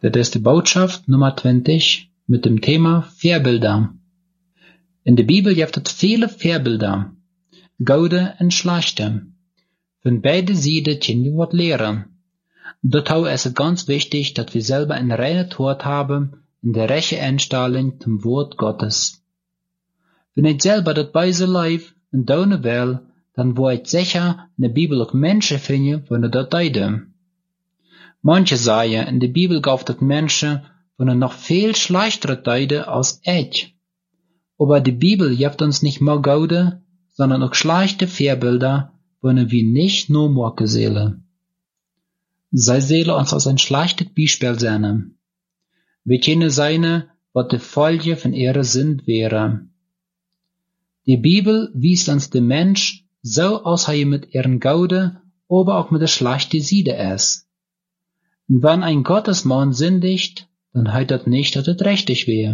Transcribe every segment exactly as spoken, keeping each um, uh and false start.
Das ist die Botschaft Nummer zwanzig mit dem Thema Vorbilder. In der Bibel gibt es viele Vorbilder, gute und schlechte. Von beiden Seiten können wir was lernen. Dazu ist es ganz wichtig, dass wir selber ein reines Wort haben in der rechten Einstellung zum Wort Gottes. Wenn ich selber das Beise live und tun will, dann wo ich sicher in der Bibel auch Menschen finden, die das deuten. Manche sagen, in der Bibel gibt es Menschen, die noch viel schlechtere deuten als ich. Aber die Bibel gibt uns nicht nur gute, sondern auch schlechte Vorbilder, die wir nicht nur machen sollen. Sie sollen uns als ein schlechtes Beispiel sein. Wir können sein, was die Folge von ihrer Sinn wäre. Die Bibel weist uns den Mensch so aus, wie er mit ihren guten, aber auch mit der schlechten Seite ist. Und wenn ein Gottesmann sündigt, dann heißt das nicht, dass es richtig wäre.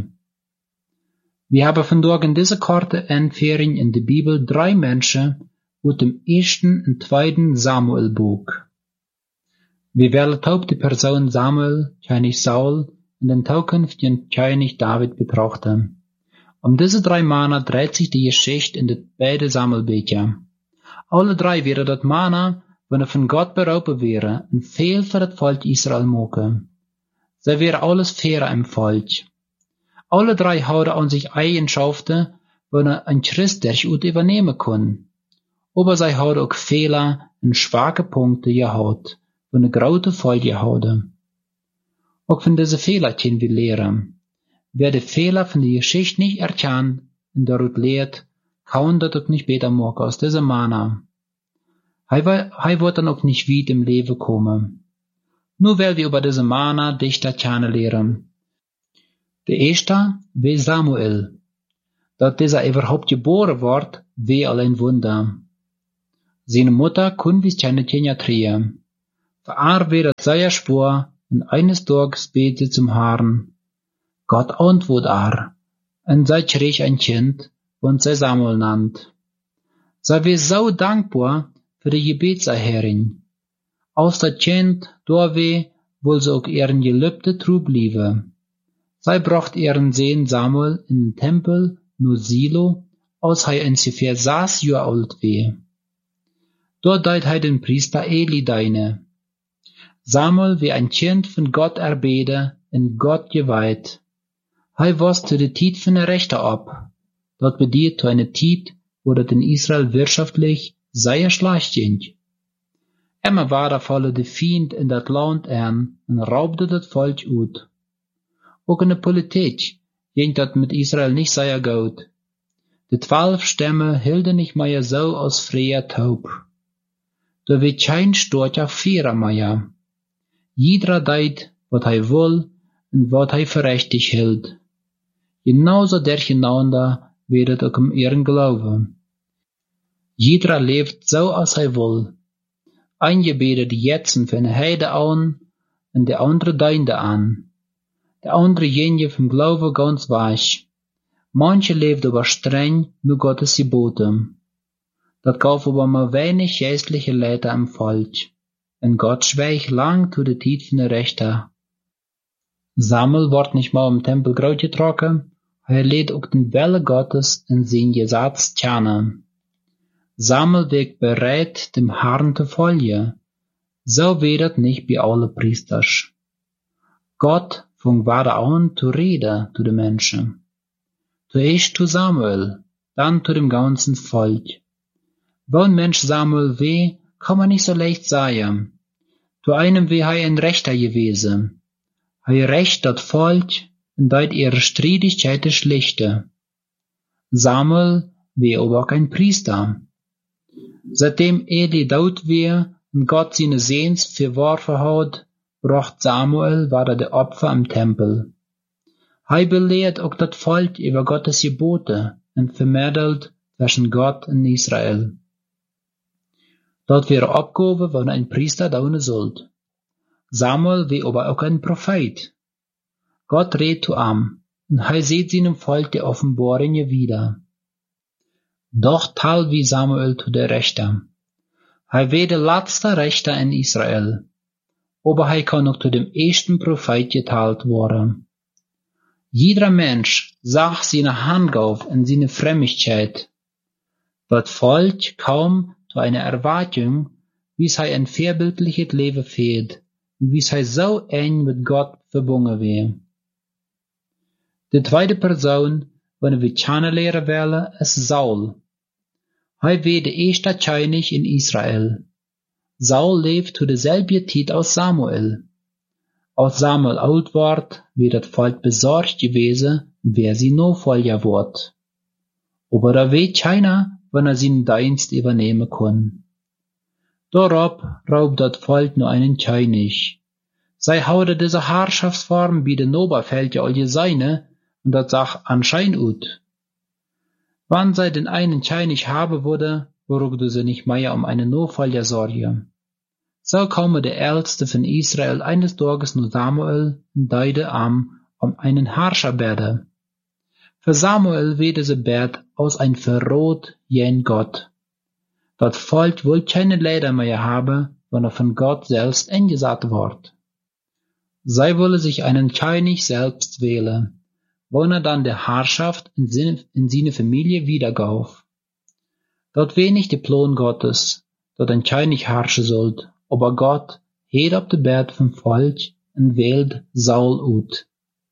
Wir haben vandaag in dieser kurzen Einführung in der Bibel drei Menschen aus dem ersten und zweiten Samuel-Buch. Wir werden auf die Person Samuel, König Saul, und den zukünftigen König David betrachten. Um diese drei Männer dreht sich die Geschichte in den beiden Samuelbücher. Alle drei wären das Männer, wenn er von Gott berufen wäre, und viel für das Volk Israel machen. Sie wären alles fair im Volk. Alle drei hadden an sich Eigenschaften, wenn er ein Christ durchaus übernehmen kann. Aber sie hadden auch Fehler und schwache Punkte gehabt, wenn er große Folge hadden. Auch von diesen Fehler können wir lernen. Wer die Fehler von der Geschichte nicht erkennt und daraus lehrt, kann das auch nicht besser machen als diese Männer. Er wird dann auch nicht weit im Leben kommen. Nur weil wir über diese Männer dichter kennenlernen. Der erste war Samuel. Dass dieser überhaupt geboren wird, war allein Wunder. Seine Mutter konnte wir keine Kinder kriegen. Für er war das sehr schwer, und eines Tages betete zum Herrn. Gott antwortet er, und sie krieg ein Kind, und sie Samuel nannt. Sie war so dankbar für die Gebetserhörung. Als das Kind da war, wollte sie auch ihren Gelübde treu bleiben. Sie brachte ihren Sohn Samuel in den Tempel nur Silo, als er ungefähr sechs Jahre alt war. Dort deit er den Priester Eli deine. Samuel war ein Kind von Gott erbeten und Gott geweiht. Er wusste die Zeit von der Rechte ab. Dort bedient eine Zeit, wo das in Israel wirtschaftlich sehr schlecht ging. Immer war der volle der Feind in das Land an und raubte das Volk aus. Auch in der Politik ging das mit Israel nicht sehr gut. Die zwölf Stämme hielten nicht mehr so als früher taub. Da wird kein starker Führer mehr. Jeder deit, was er will und was er für richtig hält. Genauso durcheinander wird es auch um ihren Glauben. Jeder lebt so, als er will. Einige betet jetzt von Heide an und der andere deinde an. Der andere gehen vom Glauben ganz weich. Manche lebt aber streng nur Gottes Gebote. Das gab aber mal wenig geistliche Leiter im Volk. Und Gott schweigt lang zu der Zeit von der Rechter. Samuel wird nicht mal im Tempel groß getroffen, er lädt auch den Wille Gottes in sein Gesetz kennen. Samuel wird bereit, dem Herrn zu folgen. So wird es nicht bei allen Priesters. Gott fing weiter an zu reden zu den Menschen. Zuerst zu Samuel, dann zu dem ganzen Volk. Wo ein Mensch Samuel war, kann man nicht so leicht sagen. Zu einem war er ein Rechter gewesen. Er recht das Volk und deit ihre Streitigkeiten schlichte. Samuel war aber auch ein Priester. Seitdem Eli tot war und Gott seine Sehns verworfen hat, bracht Samuel weiter die Opfer im Tempel. Er belehrt auch das Volk über Gottes Gebote und vermittelt zwischen Gott und Israel. Dort wäre Abgabe, wenn ein Priester tun sollte. Samuel war aber auch ein Prophet. Gott redet zu ihm, und er sieht seinem Volk die Offenbarungen wieder. Doch tal wie Samuel zu der Rechter. Er war der letzte Richter in Israel. aber hij kan ook tot dem ersten Prophet geteilt worden. Jeder Mensch zag seine Handgauf in seine Frömmigkeit. Dat Volk kaum zu einer Erwartung, wie hij ein vorbildliches Leben führt, und wie hij so eng mit Gott verbunden wäre. De tweede Person, wanneer we kennenlernen willen, is Saul. Hij was de eerste König in Israel. Saul leeft zu derselben Zeit als Samuel. Als Samuel alt wordt, wird das Volk besorgt gewesen, wer sie Nachfolger wird. Aber da weet keiner, wann er seinen Dienst übernehmen kann. Darauf raubt das Volk nur einen König. Zij houden diese Herrschaftsform wie den Oberfeldje al je seine, und das sah anscheinend ut. Wann zij den einen König haben würde, brauchte sie nicht mehr um einen Nachfolger sorgen. So komme der Älteste von Israel eines Tages nur Samuel und deide am um einen Herrscher bete. Für Samuel wird diese Bet aus ein Verrot jen Gott. Das Volk will keine Leder mehr haben, wenn er von Gott selbst eingesetzt wird. Zij wollen sich einen König selbst wählen, wenn er dann der Herrschaft in seine, in seine Familie wiedergauf. Dort war nicht der Plan Gottes, dass ein König herrschen sollte, aber Gott hat auf der Bett vom Volk und wählt Saul ut.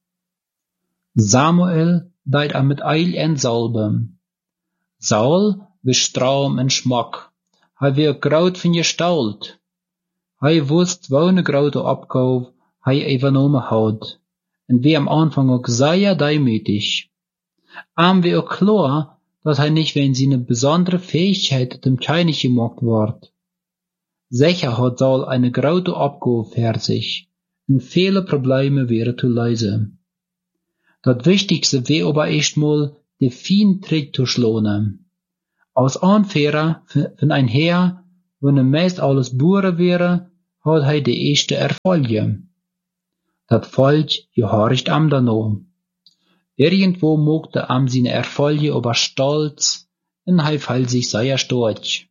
Samuel deit er mit Eil en Salbe. Saul was Straum en Schmack. Hij war groot van Gestalt. Hij wusste, welche grote Abgabe hij übernommen hat, und wie am Anfang auch sehr demütig. Am war auch klar, dass er nicht wegen seiner besonderen Fähigkeit zum König gemacht wird. Sicher hat Saul eine große Abgabe für sich, und viele Probleme wären zu lösen. Das Wichtigste wäre aber erstmal, den feinen Trick zu schlagen. Als Anführer von ein Heer, wenn er meist alles Bauern wäre, hat er die erste Erfolge. Das Volk gehorcht am danach. Irgendwo mochte am seine Erfolge aber stolz, und er fällt sich sehr stolz.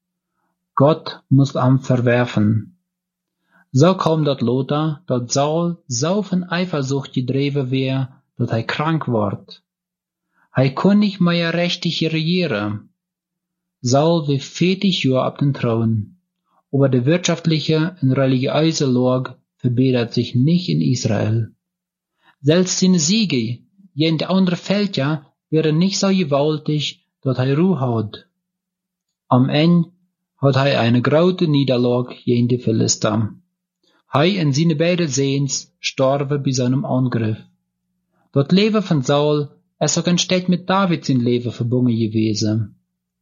Gott muss am verwerfen. So kam das Lothar, dass Saul so von Eifersucht gedreven wär, dass er krank ward. Er kon nicht mehr richtig regieren. Saul war vierzig Jahre auf den Thron, aber die wirtschaftliche und religiöse Lage verbessert sich nicht in Israel. Selbst seine Siege gegen die anderen Völker wären nicht so gewaltig, dass er Ruhe hat. Am Ende hat er eine große Niederlage gegen die Philister. Er und seine beiden Sehens starben bei seinem Angriff. Das Leben von Saul ist auch ein Stück mit David sein Leben verbunden gewesen.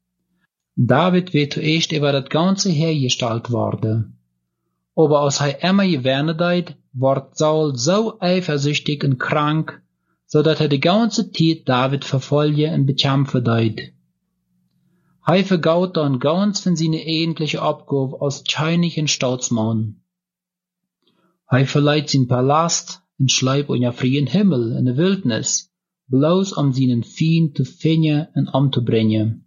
David wird zuerst über das ganze Heer gestellt worden. Aber als er immer gewähnt hat, wird Saul so eifersüchtig und krank, so dass er die ganze Zeit David verfolgen und bekämpfen hat. Er vergaut dann ganz von seiner eigentlichen Abgabe als König und Staatsmann. Er verleiht sein Palast und schleibt in den freien Himmel in der Wildnis, bloß um seinen Feind zu finden und umzubringen.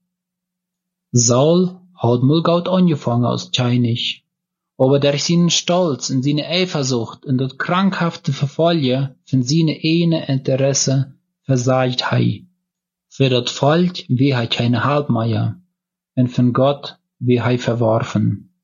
Saul hat mal gut angefangen als König, aber durch seinen Stolz und seine Eifersucht und das krankhafte Verfolgen von seinen eigenen Interessen versagt er. Für das Volk war er keine Halt mehr, und von Gott war er verworfen.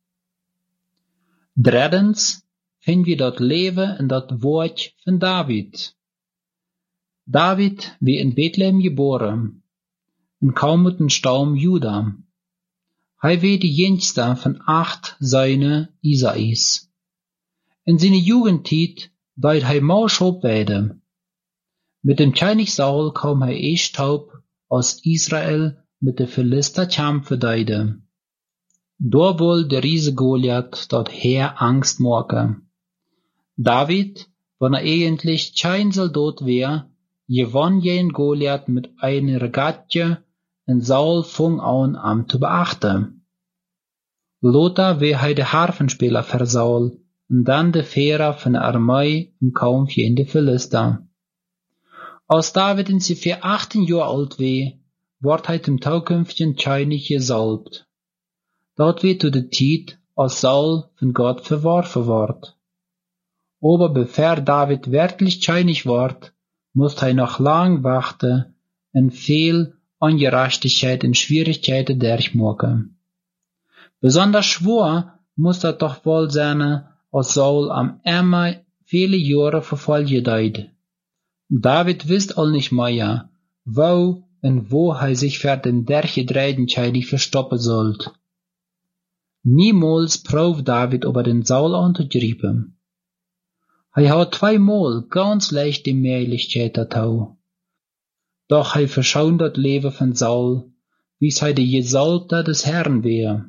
Drittens finden wir das Leben und das Wort von David. David war in Bethlehem geboren und kam mit dem Stamm Juda. Er war die jüngste von acht Söhnen Isais. In seiner Jugendzeit deit er Maulschub werden. Mit dem König Saul kam er erst taub aus Israel mit der Philister kämpfen deide. Da wohl der Riese Goliath dort Heer Angst machen. David, wenn er eigentlich kein Soldat wär, gewann jeden Goliath mit einer Regatte und Saul fing an, am zu beachten. Lothar war halt der Harfenspieler für Saul und dann der Führer von der Armee im Kampf gegen die Philister. Als David in ungefähr achtzehn Jahre alt war, wurde er zum zukünftigen König gesalbt. Dort wird zu der Zeit, als Saul von Gott verworfen ward. Aber bevor David wirklich König ward, musste er noch lang warten und viel Ungerechtigkeit und Schwierigkeiten durchmachen. Besonders schwer muss das doch wohl sein, als Saul am Ende viele Jahre verfolgt hat. David wusste all nicht mehr, wo und wo er sich für den dergedrehten König verstoppen sollte. Niemals probt David über den Saul anzugreifen. Er hat zweimal ganz leicht die Möglichkeit dazu. Doch er verschont das Leben von Saul, wie sei der Gesalbte des Herrn wäre.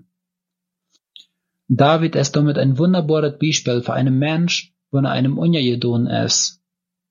David ist damit ein wunderbares Beispiel für einen Mensch, wenn er einem ungetan ist.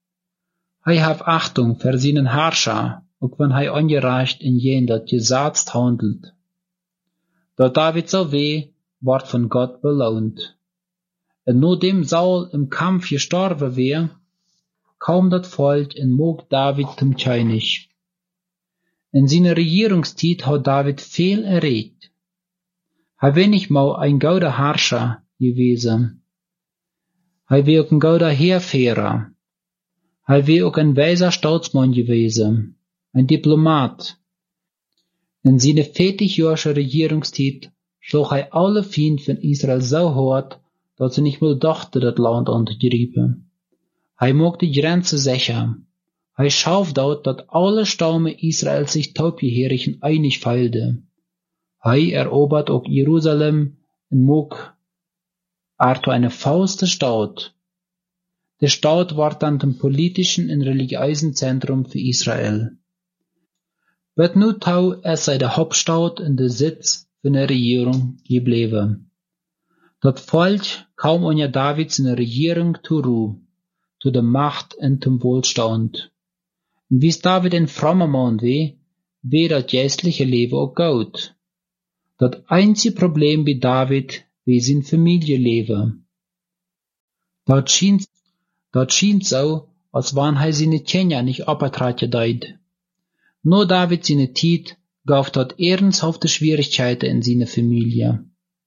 Er hat Achtung für seinen Herrscher, auch wenn er ungerecht in jenem Gesetz handelt. Da David so weh, ward von Gott belohnt. Und nachdem Saul im Kampf gestorben wäre, kam das Volk und mag David zum König. In seiner Regierungszeit hat David viel erregt. Er war nicht mal ein guter Herrscher gewesen. Er war auch ein guter Heerführer. Er war auch ein weiser Staatsmann gewesen, ein Diplomat. In seiner vierzig-jährigen Regierungszeit schlug er alle Feinde von Israel so hart, dass sie nicht mehr dachten, das Land anzugreifen. Er machte die Grenze sicher. Er schuf dort, dass alle Stämme Israels sich taubgehörig und einig feilten. Er erobert auch Jerusalem und mag er eine Faust der Stadt. Der Stadt war dann zum politischen und religiösen Zentrum für Israel. Wird nun tau es sei der Hauptstadt und der Sitz für eine Regierung geblieben. Das Volk kam unter David seine Regierung zur Ruhe, zu der Macht und zum Wohlstand. Und wie es David ein frommer Mann war, war das geistliche Leben auch gut. Das einzige Problem bei David war sein Familienleben. Dort schien, dort schien so, als wenn er seine Kinder nicht abgetragen hat. Nur David seine Zeit gab dort ernsthafte Schwierigkeiten in seiner Familie.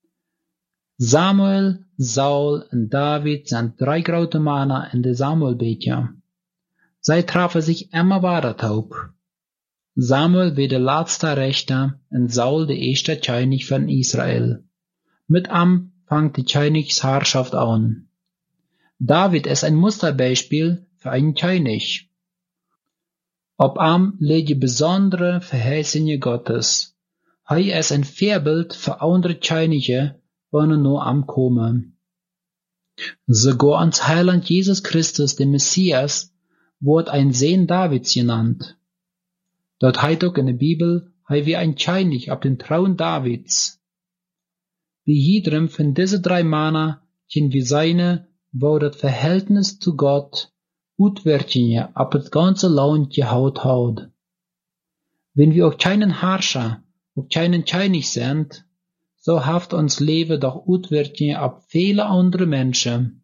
Samuel, Saul und David sind drei große Männer in der Samuelbücher. Sie trafen sich immer weiter taub. Samuel war der letzte Richter und Saul der erste König von Israel. Mit ihm fängt die Königsherrschaft an. David ist ein Musterbeispiel für einen König. Ob ihm liegen besondere Verheißungen Gottes. Er ist ein Vorbild für andere Könige, wenn er nur am kommen. Sogar ans Heiland Jesus Christus, der Messias, wird ein Sohn Davids genannt. Dort heißt auch in der Bibel, er wie ein König auf den Thron Davids. Wie jedem von diesen drei Männern können wir seine, wo das Verhältnis zu Gott Utwirkungen auf das ganze Land gehaut hat. Wenn wir auch keinen Herrscher, auch keinen König sind, so haft uns Leben doch Utwirkungen auf viele andere Menschen.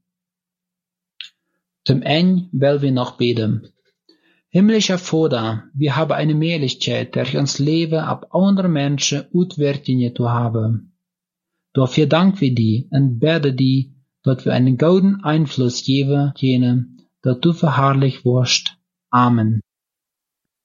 Zum Ende will wir noch beten. Himmlischer Vater, wir haben eine Möglichkeit, durch uns Leben auf andere Menschen Utwirkungen zu haben. Dafür danken wir dir und beten dir, dass wir einen guten Einfluss geben können, dass du verherrlicht wirst. Amen.